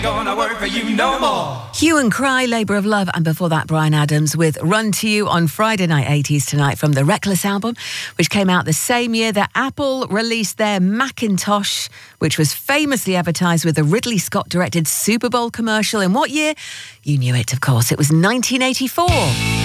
Gonna work for you no more. Hue and Cry, Labour of Love, and before that, Bryan Adams with Run to You on Friday Night 80s Tonight from the Reckless album, which came out the same year that Apple released their Macintosh, which was famously advertised with a Ridley Scott-directed Super Bowl commercial. In what year? You knew it, of course. It was 1984.